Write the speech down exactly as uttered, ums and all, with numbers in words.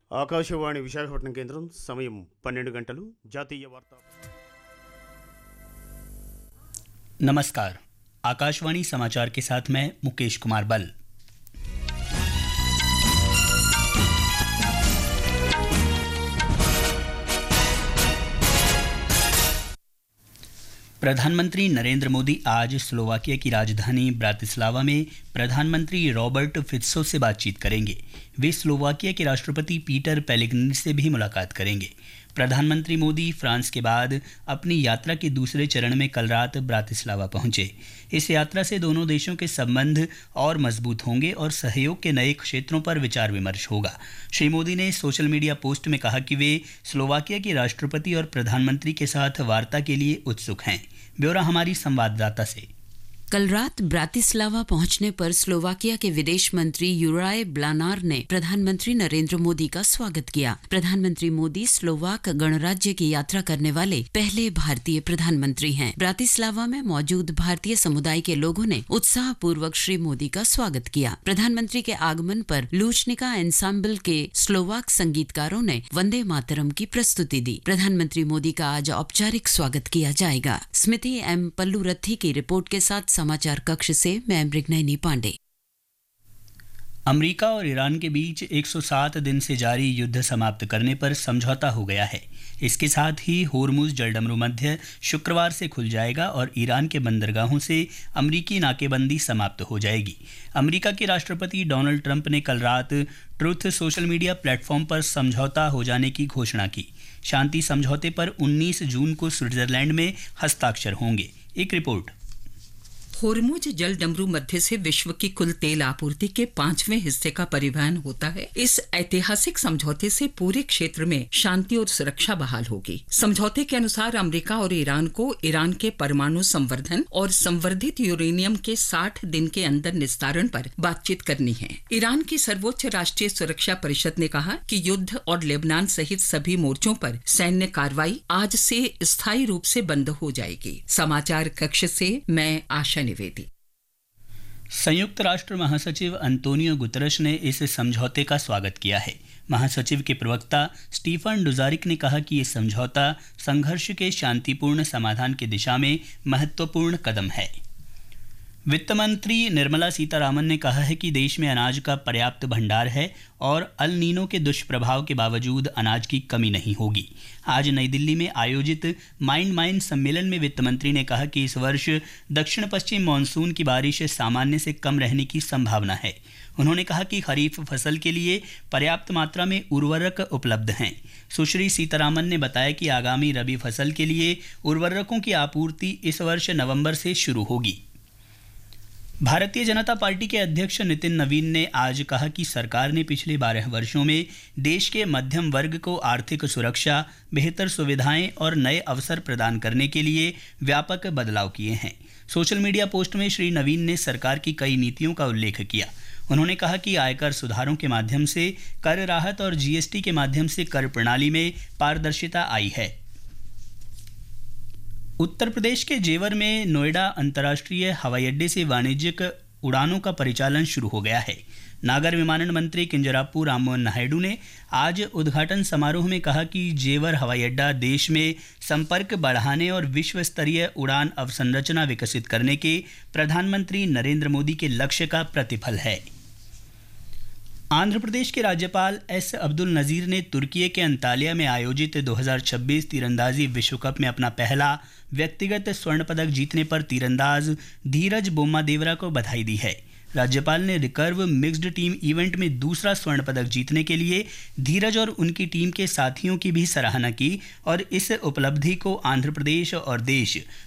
ఆకాశవాణి విశాఖపట్నం కేంద్రం సమయం పన్నెండు గంటలు జాతీయ వార్తా नमस्कार। आकाशवाणी समाचार के साथ मैं मुकेश कुमार बल। प्रधानमंत्री नरेंद्र मोदी आज स्लोवाकिया की राजधानी ब्रातिस्लावा में प्रधानमंत्री रॉबर्ट फित्सो से बातचीत करेंगे। वे स्लोवाकिया के राष्ट्रपति पीटर पेलेग्रिनी से भी मुलाकात करेंगे। प्रधानमंत्री मोदी फ्रांस के बाद अपनी यात्रा के दूसरे चरण में कल रात ब्रातिस्लावा पहुंचे। इस यात्रा से दोनों देशों के संबंध और मजबूत होंगे और सहयोग के नए क्षेत्रों पर विचार विमर्श होगा। श्री मोदी ने सोशल मीडिया पोस्ट में कहा कि वे स्लोवाकिया के राष्ट्रपति और प्रधानमंत्री के साथ वार्ता के लिए उत्सुक हैं। ब्यौरा हमारी संवाददाता से। कल रात ब्रातिस्लावा पहुंचने पर स्लोवाकिया के विदेश मंत्री यूराय ब्लानार ने प्रधानमंत्री नरेंद्र मोदी का स्वागत किया। प्रधानमंत्री मोदी स्लोवाक गणराज्य की यात्रा करने वाले पहले भारतीय प्रधानमंत्री हैं। ब्रातिस्लावा में मौजूद भारतीय समुदाय के लोगों ने उत्साहपूर्वक श्री मोदी का स्वागत किया। प्रधानमंत्री के आगमन पर लूचनिका एंसाम्बल के स्लोवाक संगीतकारों ने वंदे मातरम की प्रस्तुति दी। प्रधानमंत्री मोदी का आज औपचारिक स्वागत किया जाएगा। स्मृति एम पल्लूरथी की रिपोर्ट के साथ समाचार कक्ष से मैं मृगनयनी पांडे। अमेरिका और ईरान के बीच एक सौ सात दिन से जारी युद्ध समाप्त करने पर समझौता हो गया है। इसके साथ ही होर्मुज जलडमरू मध्य शुक्रवार से खुल जाएगा और ईरान के बंदरगाहों से अमेरिकी नाकेबंदी समाप्त हो जाएगी। अमेरिका के राष्ट्रपति डोनाल्ड ट्रंप ने कल रात ट्रुथ सोशल मीडिया प्लेटफॉर्म पर समझौता हो जाने की घोषणा की। शांति समझौते पर उन्नीस जून को स्विट्जरलैंड में हस्ताक्षर होंगे। एक रिपोर्ट। होर्मुज जल डमरू मध्य से विश्व की कुल तेल आपूर्ति के पांचवें हिस्से का परिवहन होता है। इस ऐतिहासिक समझौते से पूरे क्षेत्र में शांति और सुरक्षा बहाल होगी। समझौते के अनुसार अमेरिका और ईरान को ईरान के परमाणु संवर्धन और संवर्धित यूरेनियम के साठ दिन के अंदर निस्तारण पर बातचीत करनी है। ईरान की सर्वोच्च राष्ट्रीय सुरक्षा परिषद ने कहा कि युद्ध और लेबनान सहित सभी मोर्चों पर सैन्य कार्रवाई आज से स्थायी रूप से बंद हो जाएगी। समाचार कक्ष से मैं आशा निवेदी। संयुक्त राष्ट्र महासचिव अंतोनियो गुतरश ने इस समझौते का स्वागत किया है। महासचिव के प्रवक्ता स्टीफन डुजारिक ने कहा कि ये समझौता संघर्ष के शांतिपूर्ण समाधान की दिशा में महत्वपूर्ण कदम है। वित्त मंत्री निर्मला सीतारामन ने कहा है कि देश में अनाज का पर्याप्त भंडार है और अल नीनो के दुष्प्रभाव के बावजूद अनाज की कमी नहीं होगी। आज नई दिल्ली में आयोजित माइंड माइन सम्मेलन में वित्त मंत्री ने कहा कि इस वर्ष दक्षिण पश्चिम मानसून की बारिश सामान्य से कम रहने की संभावना है। उन्होंने कहा कि खरीफ फसल के लिए पर्याप्त मात्रा में उर्वरक उपलब्ध हैं। सुश्री सीतारामन ने बताया कि आगामी रबी फसल के लिए उर्वरकों की आपूर्ति इस वर्ष नवंबर से शुरू होगी। भारतीय जनता पार्टी के अध्यक्ष नितिन नवीन ने आज कहा कि सरकार ने पिछले बारह वर्षों में देश के मध्यम वर्ग को आर्थिक सुरक्षा, बेहतर सुविधाएं और नए अवसर प्रदान करने के लिए व्यापक बदलाव किए हैं। सोशल मीडिया पोस्ट में श्री नवीन ने सरकार की कई नीतियों का उल्लेख किया। उन्होंने कहा कि आयकर सुधारों के माध्यम से कर राहत और जीएसटी के माध्यम से कर प्रणाली में पारदर्शिता आई है। उत्तर प्रदेश के जेवर में नोएडा अंतर्राष्ट्रीय हवाई अड्डे से वाणिज्यिक उड़ानों का परिचालन शुरू हो गया है। नागर विमानन मंत्री किंजरापू राममोहन नायडू ने आज उद्घाटन समारोह में कहा कि जेवर हवाई अड्डा देश में संपर्क बढ़ाने और विश्व स्तरीय उड़ान अवसंरचना विकसित करने के प्रधानमंत्री नरेंद्र मोदी के लक्ष्य का प्रतिफल है। आंध्र प्रदेश के राज्यपाल एस अब्दुल नज़ीर ने तुर्की के अंतालिया में आयोजित दो हज़ार छब्बीस तीरंदाजी विश्व कप में अपना पहला व्यक्तिगत स्वर्ण पदक जीतने पर तीरंदाज धीरज बोम्मादेवरा को बधाई दी है। राज्यपाल ने रिकर्व मिक्स्ड टीम इवेंट में दूसरा स्वर्ण पदक जीतने के लिए धीरज और उनकी टीम के साथियों की भी सराहना की और इस उपलब्धि को आंध्र प्रदेश और देश